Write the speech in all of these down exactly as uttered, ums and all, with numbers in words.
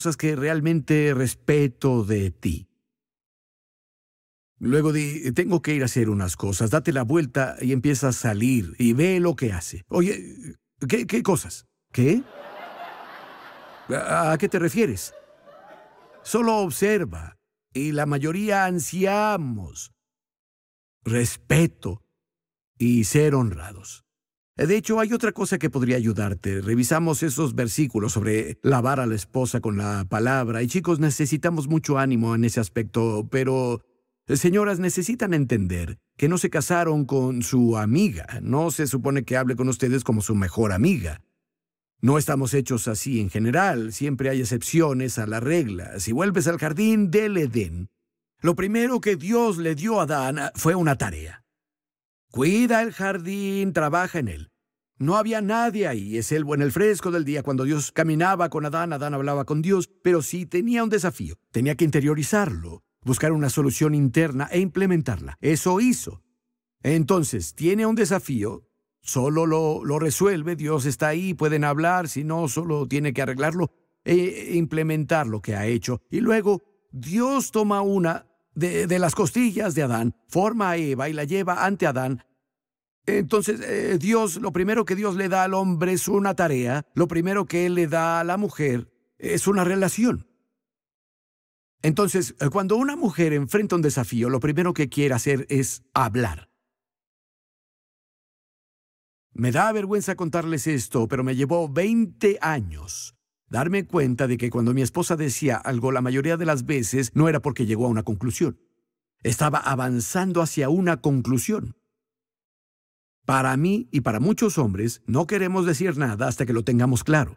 cosas que realmente respeto de ti. Luego di, tengo que ir a hacer unas cosas. Date la vuelta y empieza a salir y ve lo que hace. Oye, ¿qué, qué cosas? ¿Qué? ¿A, a qué te refieres? Solo observa. Y la mayoría ansiamos respeto y ser honrados. De hecho, hay otra cosa que podría ayudarte. Revisamos esos versículos sobre lavar a la esposa con la palabra. Y chicos, necesitamos mucho ánimo en ese aspecto, pero señoras necesitan entender que no se casaron con su amiga. No se supone que hable con ustedes como su mejor amiga. No estamos hechos así en general. Siempre hay excepciones a la regla. Si vuelves al jardín del Edén, lo primero que Dios le dio a Adán fue una tarea. Cuida el jardín, trabaja en él. No había nadie ahí, es el en el fresco del día. Cuando Dios caminaba con Adán, Adán hablaba con Dios, pero sí tenía un desafío. Tenía que interiorizarlo, buscar una solución interna e implementarla. Eso hizo. Entonces, tiene un desafío, solo lo, lo resuelve, Dios está ahí, pueden hablar, si no, solo tiene que arreglarlo e implementar lo que ha hecho. Y luego, Dios toma una de, de las costillas de Adán, forma a Eva y la lleva ante Adán. Entonces, eh, Dios, lo primero que Dios le da al hombre es una tarea, lo primero que Él le da a la mujer es una relación. Entonces, cuando una mujer enfrenta un desafío, lo primero que quiere hacer es hablar. Me da vergüenza contarles esto, pero me llevó veinte años darme cuenta de que cuando mi esposa decía algo, la mayoría de las veces no era porque llegó a una conclusión. Estaba avanzando hacia una conclusión. Para mí y para muchos hombres, no queremos decir nada hasta que lo tengamos claro.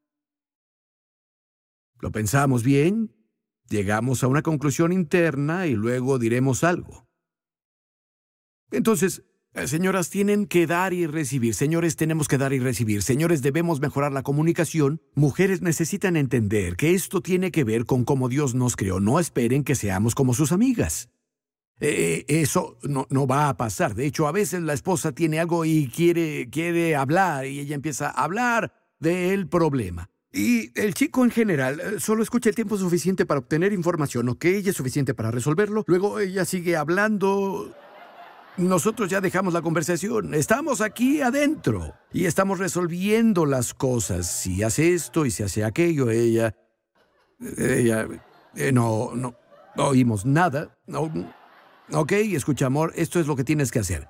Lo pensamos bien, llegamos a una conclusión interna y luego diremos algo. Entonces, señoras, tienen que dar y recibir. Señores, tenemos que dar y recibir. Señores, debemos mejorar la comunicación. Mujeres necesitan entender que esto tiene que ver con cómo Dios nos creó. No esperen que seamos como sus amigas. Eh, eso no, no va a pasar. De hecho, a veces la esposa tiene algo y quiere, quiere hablar y ella empieza a hablar del problema. Y el chico en general solo escucha el tiempo suficiente para obtener información, ¿ok? Y es suficiente para resolverlo. Luego ella sigue hablando. Nosotros ya dejamos la conversación. Estamos aquí adentro y estamos resolviendo las cosas. Si hace esto y si hace aquello, ella... Ella... Eh, no, no, no oímos nada. No... Ok, escucha, amor, esto es lo que tienes que hacer.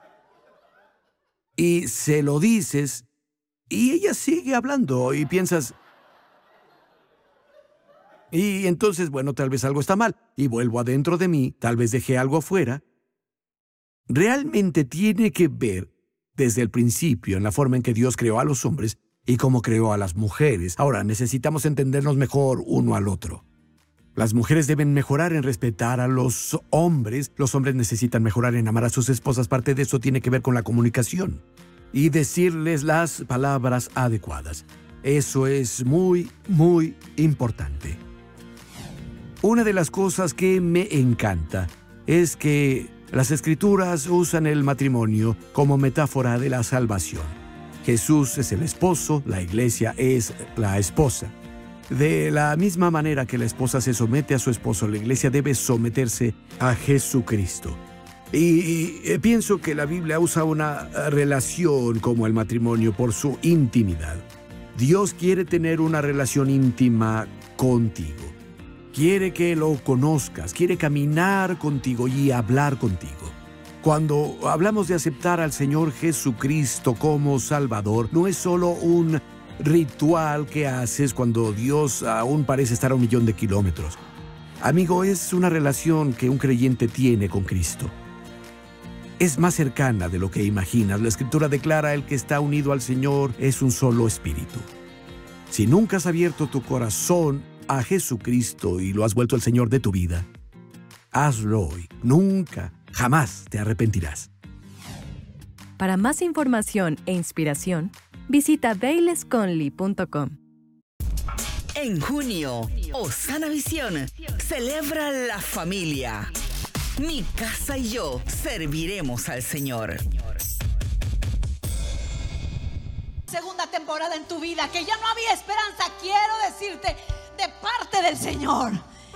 Y se lo dices, y ella sigue hablando, y piensas... Y entonces, bueno, tal vez algo está mal, y vuelvo adentro de mí, tal vez dejé algo afuera. Realmente tiene que ver, desde el principio, en la forma en que Dios creó a los hombres y cómo creó a las mujeres. Ahora, necesitamos entendernos mejor uno al otro. Las mujeres deben mejorar en respetar a los hombres. Los hombres necesitan mejorar en amar a sus esposas. Parte de eso tiene que ver con la comunicación y decirles las palabras adecuadas. Eso es muy, muy importante. Una de las cosas que me encanta es que las Escrituras usan el matrimonio como metáfora de la salvación. Jesús es el esposo, la iglesia es la esposa. De la misma manera que la esposa se somete a su esposo, la iglesia debe someterse a Jesucristo. Y, y, y pienso que la Biblia usa una relación como el matrimonio por su intimidad. Dios quiere tener una relación íntima contigo. Quiere que lo conozcas, quiere caminar contigo y hablar contigo. Cuando hablamos de aceptar al Señor Jesucristo como Salvador, no es solo un ritual que haces cuando Dios aún parece estar a un millón de kilómetros. Amigo, es una relación que un creyente tiene con Cristo. Es más cercana de lo que imaginas. La Escritura declara: el que está unido al Señor es un solo espíritu. Si nunca has abierto tu corazón a Jesucristo y lo has vuelto el Señor de tu vida, hazlo hoy. Nunca, jamás te arrepentirás. Para más información e inspiración, visita bayless conley punto com. En junio, Osana Visión celebra la familia. Mi casa y yo serviremos al Señor. Segunda temporada en tu vida, que ya no había esperanza. Quiero decirte, de parte del Señor.